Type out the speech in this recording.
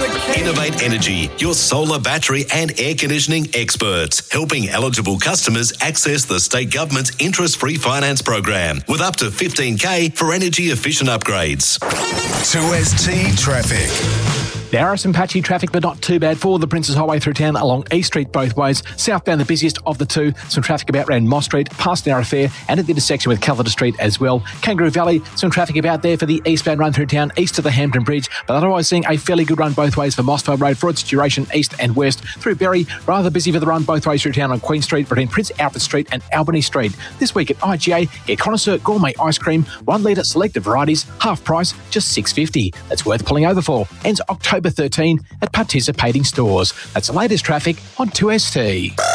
Innovate Energy, your solar, battery and air conditioning experts, helping eligible customers access the state government's interest-free finance program with up to $15,000 for energy-efficient upgrades. 2ST Traffic. There are some patchy traffic, but not too bad for the Princes Highway through town along East Street both ways. Southbound, the busiest of the two. Some traffic about around Moss Street, past Narra Fair, and at the intersection with Calvert Street as well. Kangaroo Valley, some traffic about there for the eastbound run through town, east of the Hampton Bridge, but otherwise seeing a fairly good run both ways for Mossvale Road for its duration east and west. Through Berry, rather busy for the run both ways through town on Queen Street between Prince Alfred Street and Albany Street. This week at IGA, get Connoisseur Gourmet Ice Cream, 1 litre selected varieties, half price, just $6.50. That's worth pulling over for. Ends October 13 at participating stores. That's the latest traffic on 2ST.